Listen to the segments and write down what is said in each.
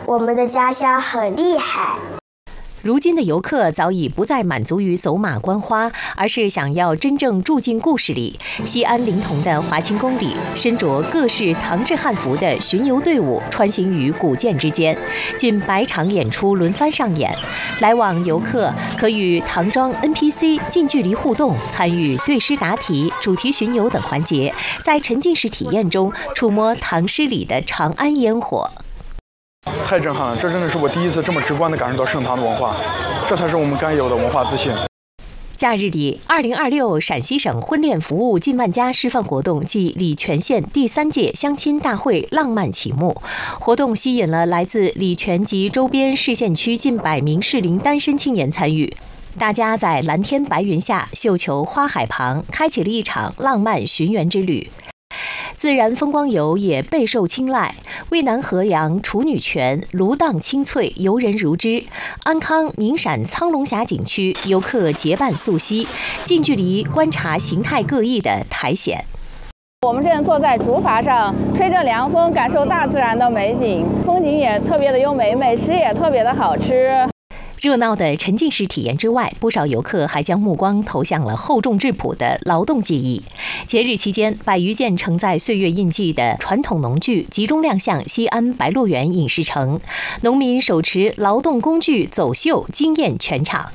我们的家乡很厉害。 如今的游客早已不再满足于走马观花，而是想要真正住进故事里。西安临潼的华清宫里，身着各式唐制汉服的巡游队伍穿行于古建之间，近100场演出轮番上演。来往游客可与唐装 NPC 近距离互动，参与对诗答题、主题巡游等环节，在沉浸式体验中触摸唐诗里的长安烟火。 太震撼了！这真的是我第一次这么直观地感受到盛唐的文化，这才是我们该有的文化自信。 假日里，2026陕西省婚恋服务近万家示范活动暨礼泉县第3届相亲大会浪漫启幕。活动吸引了来自礼泉及周边市县区近100名适龄单身青年参与。大家在蓝天白云下、绣球花海旁，开启了一场浪漫寻缘之旅。自然风光游也备受青睐，渭南河阳处女泉芦荡青翠，游人如织；安康宁陕苍龙峡景区游客结伴溯溪，近距离观察形态各异的苔藓。 我们正坐在竹筏上，吹着凉风，感受大自然的美景，风景也特别的优美，美食也特别的好吃。 热闹的沉浸式体验之外，不少游客还将目光投向了厚重质朴的劳动技艺。节日期间，100余件承载岁月印记的传统农具集中亮相西安白鹿原影视城，农民手持劳动工具走秀，惊艳全场。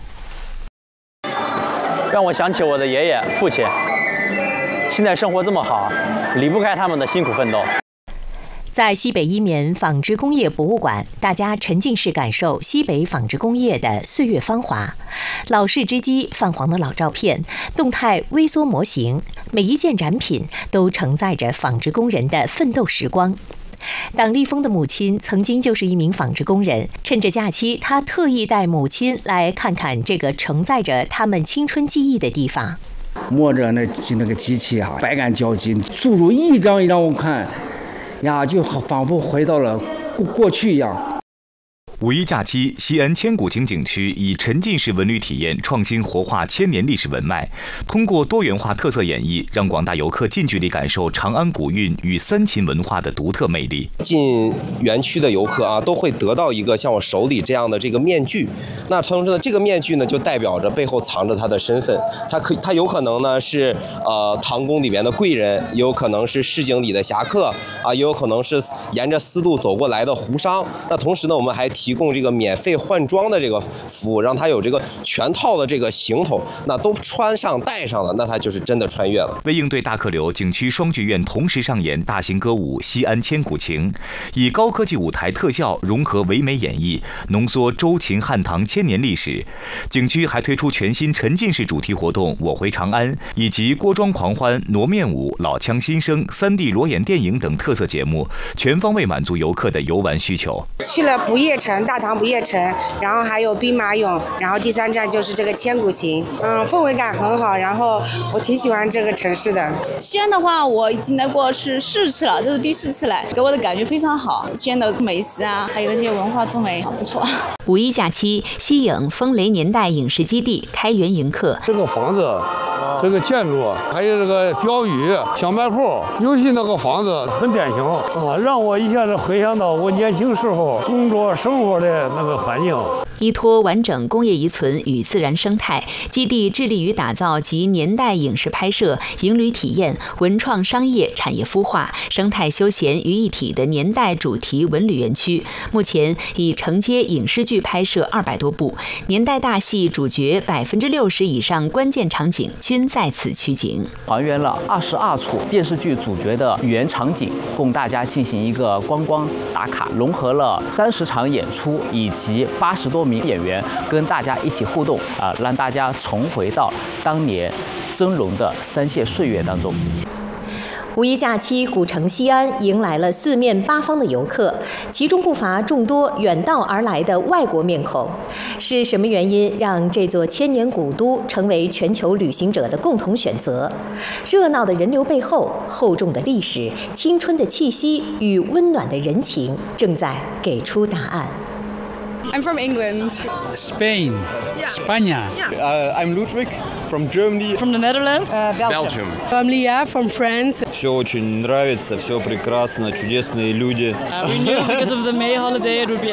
让我想起我的爷爷、父亲，现在生活这么好，离不开他们的辛苦奋斗。 在西北伊棉纺织工业博物馆，大家沉浸式感受西北纺织工业的岁月芳华。老式织机、泛黄的老照片、动态微缩模型，每一件展品都承载着纺织工人的奋斗时光。党立峰的母亲曾经就是一名纺织工人，趁着假期，他特意带母亲来看看这个承载着他们青春记忆的地方。 摸着那个机器啊，百感交集，注入一张一张我看。呀，就仿佛回到了过去一样。 五一假期，西安千古情景区以沉浸式文旅体验创新活化千年历史文脉，通过多元化特色演绎，让广大游客近距离感受长安古韵与三秦文化的独特魅力。 进园区的游客啊，都会得到一个像我手里这样的这个面具。那同时呢，这个面具呢，就代表着背后藏着他的身份。他有可能呢是唐宫里面的贵人，也有可能是市井里的侠客啊，也有可能是沿着丝路走过来的胡商。那同时呢，我们还提供这个免费换装的这个服务，让他有这个全套的这个行头，那都穿上戴上了，那他就是真的穿越了。 为应对大客流，景区双剧院同时上演大型歌舞《西安千古情》，以高科技舞台特效融合唯美演绎，浓缩周秦汉唐千年历史。景区还推出全新沉浸式主题活动《我回长安》，以及锅庄狂欢、挪面舞、老腔新生、3D 裸眼电影等特色节目，全方位满足游客的游玩需求。 去了不夜城，大唐不夜城，然后还有兵马俑，然后第3站就是这个千古情，氛围感很好，然后我挺喜欢这个城市的。 西安的话，我已经来过是4次了，这是第4次来，给我的感觉非常好。西安的美食啊，还有那些文化氛围，好不错。 五一假期，西影风雷年代影视基地开园迎客。 这个房子，这个建筑，还有这个标语、小卖铺，尤其那个房子很典型啊，让我一下子回想到我年轻时候工作生活的那个环境。 依托完整工业遗存与自然生态，基地致力于打造集年代影视拍摄、营旅体验、文创商业、产业孵化、生态休闲于一体的年代主题文旅园区。目前已承接影视剧拍摄200多部，年代大戏主角60%以上关键场景均在此取景， 还原了22处电视剧主角的原场景，供大家进行一个观光打卡，融合了30场演出以及80多名演员跟大家一起互动让大家重回到当年峥嵘的3线岁月当中。 五一假期，古城西安迎来了4面8方的游客，其中不乏众多远道而来的外国面孔。是什么原因让这座千年古都成为全球旅行者的共同选择？热闹的人流背后，厚重的历史、青春的气息与温暖的人情正在给出答案。 I'm from England. Spain. España. I'm Ludwig from Germany. From the Netherlands. Belgium. I'm Leah from France. Все очень нравится, все прекрасно, чудесные люди. We knew because of the May holiday it would be